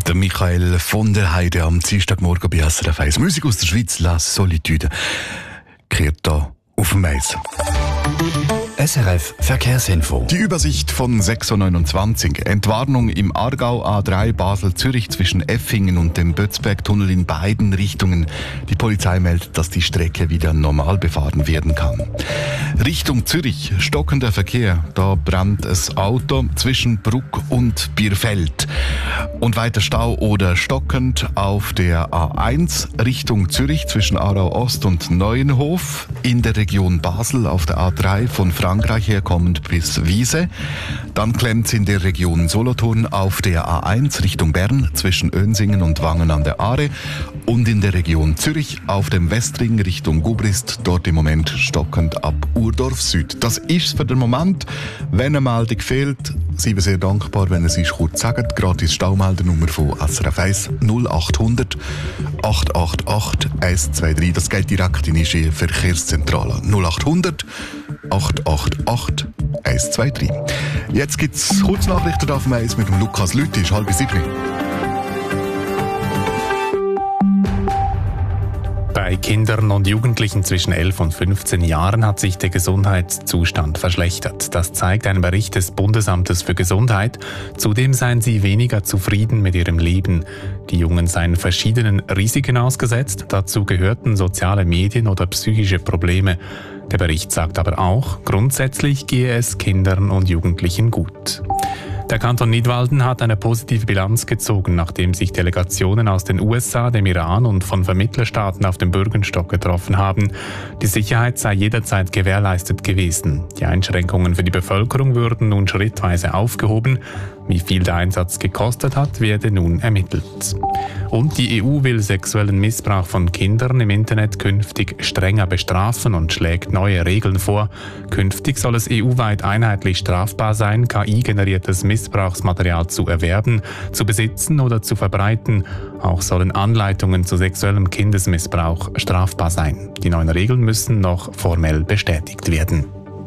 Der Michael von der Heide am Dienstagmorgen bei SRF 1. Musik aus der Schweiz, La Solitude, kehrt hier auf dem Eis. SRF Verkehrsinfo. Die Übersicht von 6.29 Uhr. Entwarnung im Aargau A3 Basel-Zürich zwischen Effingen und dem Bötzbergtunnel in beiden Richtungen. Die Polizei meldet, dass die Strecke wieder normal befahren werden kann. Richtung Zürich, stockender Verkehr. Da brennt das Auto zwischen Bruck und Bierfeld. Und weiter Stau oder stockend auf der A1 Richtung Zürich zwischen Aarau Ost und Neuenhof. In der Region Basel auf der A3 von Frankreich herkommend bis Wiese. Dann klemmt es in der Region Solothurn auf der A1 Richtung Bern zwischen Önsingen und Wangen an der Aare. Und in der Region Zürich auf dem Westring Richtung Gubrist, dort im Moment stockend ab Urdorf Süd. Das ist für den Moment. Wenn eine Meldung fehlt, sind wir sehr dankbar, wenn ihr es kurz sagt. Gratis Staumeldernummer von SRF 1 0800 888 123. Das geht direkt in die Verkehrszentrale 0800 888 123. Jetzt gibt es Kurznachrichten auf dem Eis mit dem Lukas Lüthi, 6:30. Bei Kindern und Jugendlichen zwischen 11 und 15 Jahren hat sich der Gesundheitszustand verschlechtert. Das zeigt ein Bericht des Bundesamtes für Gesundheit. Zudem seien sie weniger zufrieden mit ihrem Leben. Die Jungen seien verschiedenen Risiken ausgesetzt. Dazu gehörten soziale Medien oder psychische Probleme. Der Bericht sagt aber auch, grundsätzlich gehe es Kindern und Jugendlichen gut. Der Kanton Nidwalden hat eine positive Bilanz gezogen, nachdem sich Delegationen aus den USA, dem Iran und von Vermittlerstaaten auf dem Bürgenstock getroffen haben. Die Sicherheit sei jederzeit gewährleistet gewesen. Die Einschränkungen für die Bevölkerung würden nun schrittweise aufgehoben. Wie viel der Einsatz gekostet hat, werde nun ermittelt. Und die EU will sexuellen Missbrauch von Kindern im Internet künftig strenger bestrafen und schlägt neue Regeln vor. Künftig soll es EU-weit einheitlich strafbar sein, KI-generiertes Missbrauchsmaterial zu erwerben, zu besitzen oder zu verbreiten. Auch sollen Anleitungen zu sexuellem Kindesmissbrauch strafbar sein. Die neuen Regeln müssen noch formell bestätigt werden.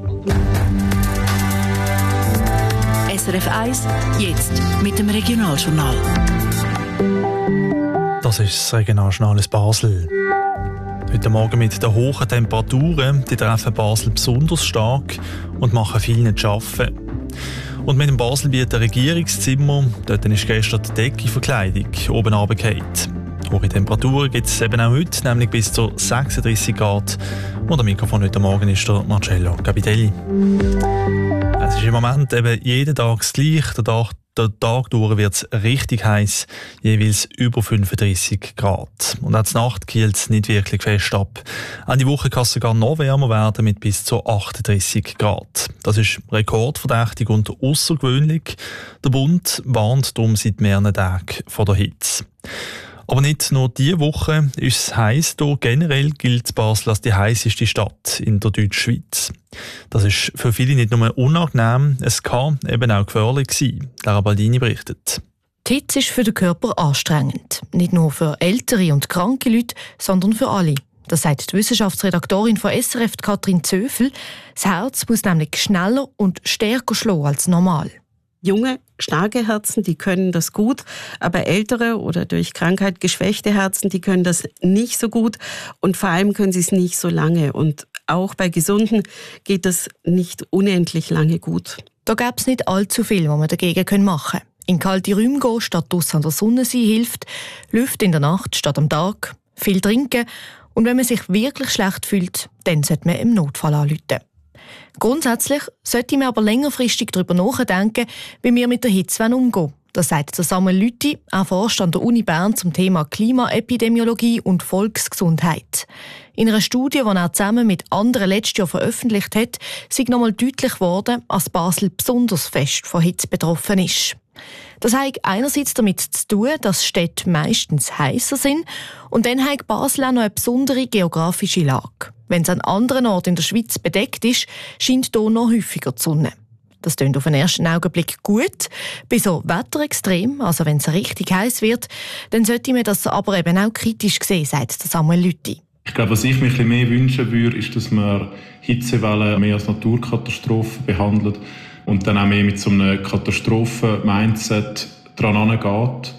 SRF 1, jetzt mit dem Regionaljournal. Das ist das Regionaljournal aus Basel. Heute Morgen mit den hohen Temperaturen, die treffen Basel besonders stark und machen vielen zu arbeiten. Und mit dem Baselbieter Regierungszimmer, dort ist gestern die Decke für Kleidung oben runtergefallen. Hohe Temperaturen gibt es eben auch heute, nämlich bis zu 36 Grad. Und am Mikrofon heute Morgen ist der Marcello Capitelli. Es ist im Moment eben jeden Tag das Gleiche. Der Tag durch wird es richtig heiß, jeweils über 35 Grad. Und auch die Nacht kühlt es nicht wirklich fest ab. An die Woche kann es sogar noch wärmer werden mit bis zu 38 Grad. Das ist rekordverdächtig und außergewöhnlich. Der Bund warnt darum seit mehreren Tagen vor der Hitze. Aber nicht nur diese Woche ist es heiß. Hier generell gilt Basel als die heisseste Stadt in der Deutschschweiz. Das ist für viele nicht nur unangenehm, es kann eben auch gefährlich sein. Lara Baldini berichtet. Die Hitze ist für den Körper anstrengend. Nicht nur für ältere und kranke Leute, sondern für alle. Das sagt die Wissenschaftsredaktorin von SRF, Katrin Zöfel. Das Herz muss nämlich schneller und stärker schlagen als normal. Junge, starke Herzen, die können das gut, aber ältere oder durch Krankheit geschwächte Herzen, die können das nicht so gut und vor allem können sie es nicht so lange. Und auch bei Gesunden geht das nicht unendlich lange gut. Da gäbe es nicht allzu viel, was man dagegen machen können. In kalte Räume gehen, statt draussen an der Sonne sein, hilft. Lüften in der Nacht statt am Tag. Viel trinken. Und wenn man sich wirklich schlecht fühlt, dann sollte man im Notfall anrufen. Grundsätzlich sollte man aber längerfristig darüber nachdenken, wie wir mit der Hitze umgehen wollen. Das sagt Samuel Lüthi, er forscht an der Uni Bern zum Thema Klimaepidemiologie und Volksgesundheit. In einer Studie, die er zusammen mit anderen letztes Jahr veröffentlicht hat, sei nochmal deutlich geworden, dass Basel besonders fest von Hitze betroffen ist. Das hat einerseits damit zu tun, dass Städte meistens heißer sind und dann hat Basel auch noch eine besondere geografische Lage. Wenn es an anderen Orten in der Schweiz bedeckt ist, scheint hier noch häufiger die Sonne. Das klingt auf den ersten Augenblick gut. Bei so Wetterextrem, also wenn es richtig heiß wird, dann sollte man das aber eben auch kritisch sehen, sagt Samuel Lüthi. Ich glaube, was ich mir ein bisschen mehr wünschen würde, ist, dass man Hitzewellen mehr als Naturkatastrophe behandelt und dann auch mehr mit so einem Katastrophen-Mindset dran angeht.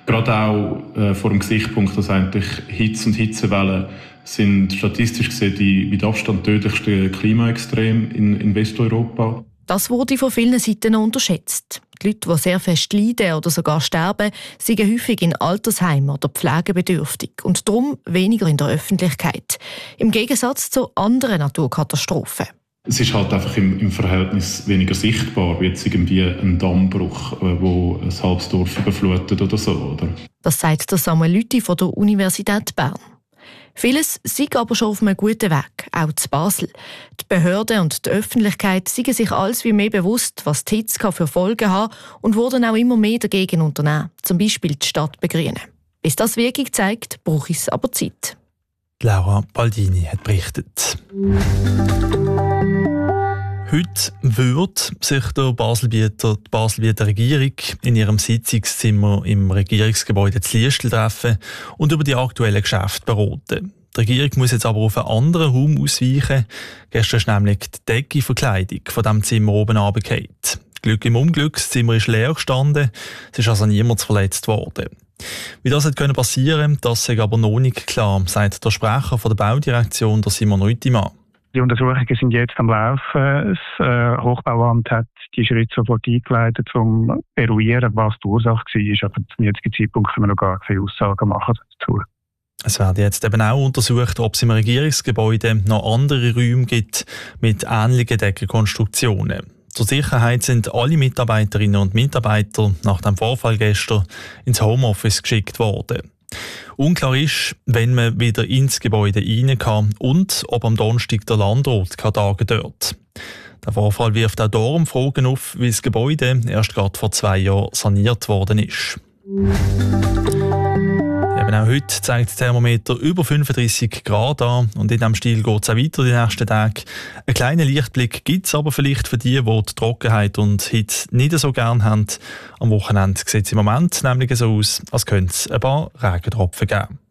Gerade auch vor dem Gesichtspunkt, dass eigentlich Hitze und Hitzewellen sind statistisch gesehen die mit Abstand tödlichsten Klimaextreme in Westeuropa. Das wurde von vielen Seiten unterschätzt. Die Leute, die sehr fest leiden oder sogar sterben, sind häufig in Altersheimen oder pflegebedürftig und darum weniger in der Öffentlichkeit. Im Gegensatz zu anderen Naturkatastrophen. Es ist halt einfach im Verhältnis weniger sichtbar, wie jetzt irgendwie ein Dammbruch, wo ein halbes Dorf überflutet oder so, oder? Das sagt der Samuel Lüthi von der Universität Bern. Vieles sei aber schon auf einem guten Weg, auch zu Basel. Die Behörden und die Öffentlichkeit sind sich alles wie mehr bewusst, was die Hitze für Folgen haben und wurden auch immer mehr dagegen unternehmen, zum Beispiel die Stadt begrünen. Bis das Wirkung zeigt, braucht es aber Zeit. Laura Baldini hat berichtet. Heute würde sich die Baselbieter Regierung in ihrem Sitzungszimmer im Regierungsgebäude zu Liestel treffen und über die aktuellen Geschäfte beraten. Die Regierung muss jetzt aber auf einen anderen Raum ausweichen. Gestern ist nämlich die Deckenverkleidung von diesem Zimmer oben runtergefallen. Glück im Unglück, das Zimmer ist leer gestanden, es ist also niemand verletzt worden. Wie das hätte passieren können, das ist aber noch nicht klar, sagt der Sprecher von der Baudirektion, der Simon Rüttimann. Die Untersuchungen sind jetzt am Laufen. Das Hochbauamt hat die Schritte sofort eingeleitet, um zu eruieren, was die Ursache war. Aber zum jetzigen Zeitpunkt können wir noch gar keine Aussagen machen dazu. Es wird jetzt eben auch untersucht, ob es im Regierungsgebäude noch andere Räume gibt mit ähnlichen Deckenkonstruktionen. Zur Sicherheit sind alle Mitarbeiterinnen und Mitarbeiter nach dem Vorfall gestern ins Homeoffice geschickt worden. Unklar ist, wenn man wieder ins Gebäude rein kann und ob am Donnerstag der Landrat tagen dort. Der Vorfall wirft auch darum Fragen auf, wie das Gebäude erst gerade vor 2 Jahren saniert worden ist. Eben auch heute zeigt das Thermometer über 35 Grad an und in diesem Stil geht es auch weiter die nächsten Tage. Einen kleinen Lichtblick gibt es aber vielleicht für die Trockenheit und Hitze nicht so gerne haben. Am Wochenende sieht es im Moment nämlich so aus, als könnte es ein paar Regentropfen geben.